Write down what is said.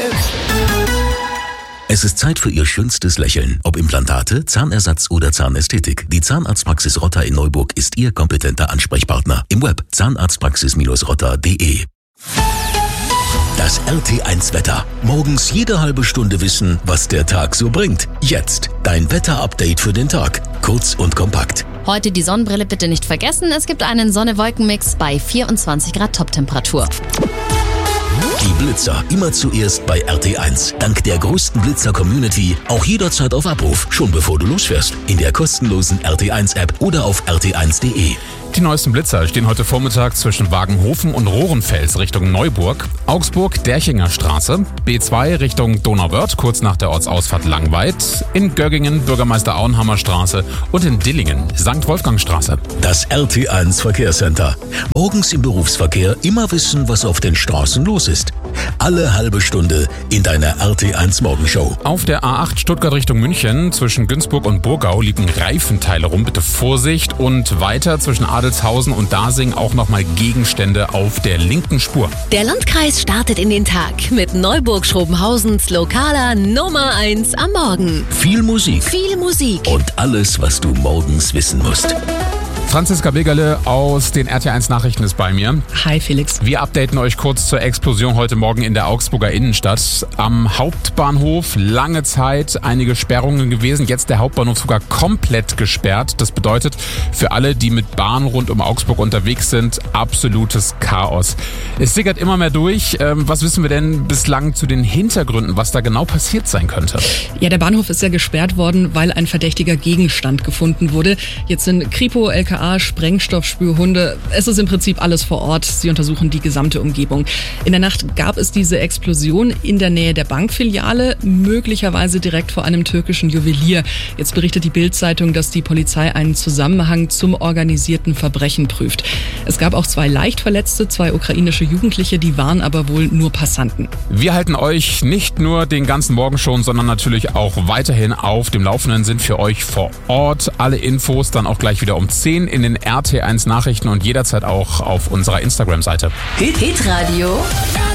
Es ist Zeit für Ihr schönstes Lächeln. Ob Implantate, Zahnersatz oder Zahnästhetik. Die Zahnarztpraxis Rotter in Neuburg ist Ihr kompetenter Ansprechpartner. Im Web zahnarztpraxis-rotter.de. Das RT1-Wetter. Morgens jede halbe Stunde wissen, was der Tag so bringt. Jetzt dein Wetter-Update für den Tag. Kurz und kompakt. Heute die Sonnenbrille bitte nicht vergessen. Es gibt einen Sonne-Wolken-Mix bei 24 Grad Toptemperatur. Die Blitzer immer zuerst bei RT1. Dank der größten Blitzer-Community auch jederzeit auf Abruf, schon bevor du losfährst. In der kostenlosen RT1-App oder auf rt1.de. Die neuesten Blitzer stehen heute Vormittag zwischen Wagenhofen und Rohrenfels Richtung Neuburg, Augsburg Derchinger Straße, B2 Richtung Donauwörth kurz nach der Ortsausfahrt Langweid, in Göggingen Bürgermeister Auenhammer Straße und in Dillingen St. Wolfgang Straße. Das RT1 Verkehrscenter. Morgens im Berufsverkehr immer wissen, was auf den Straßen los ist. Alle halbe Stunde in deiner RT1 Morgenshow. Auf der A8 Stuttgart Richtung München zwischen Günzburg und Burgau liegen Reifenteile rum, bitte Vorsicht, und weiter zwischen Adelshausen und Dasing auch nochmal Gegenstände auf der linken Spur. Der Landkreis startet in den Tag mit Neuburg-Schrobenhausens lokaler Nummer 1 am Morgen. Viel Musik. Viel Musik. Und alles, was du morgens wissen musst. Franziska Begerle aus den RT1 Nachrichten ist bei mir. Hi Felix. Wir updaten euch kurz zur Explosion heute Morgen in der Augsburger Innenstadt. Am Hauptbahnhof lange Zeit einige Sperrungen gewesen. Jetzt der Hauptbahnhof sogar komplett gesperrt. Das bedeutet für alle, die mit Bahn rund um Augsburg unterwegs sind, absolutes Chaos. Es sickert immer mehr durch. Was wissen wir denn bislang zu den Hintergründen, was da genau passiert sein könnte? Ja, der Bahnhof ist ja gesperrt worden, weil ein verdächtiger Gegenstand gefunden wurde. Jetzt sind Kripo, LKA, Sprengstoffspürhunde. Es ist im Prinzip alles vor Ort. Sie untersuchen die gesamte Umgebung. In der Nacht gab es diese Explosion in der Nähe der Bankfiliale, möglicherweise direkt vor einem türkischen Juwelier. Jetzt berichtet die Bild-Zeitung, dass die Polizei einen Zusammenhang zum organisierten Verbrechen prüft. Es gab auch 2 leicht Verletzte, 2 ukrainische Jugendliche, die waren aber wohl nur Passanten. Wir halten euch nicht nur den ganzen Morgen schon, sondern natürlich auch weiterhin auf dem Laufenden, sind für euch vor Ort. Alle Infos dann auch gleich wieder um 10 in den RT1 Nachrichten und jederzeit auch auf unserer Instagram-Seite. Hitradio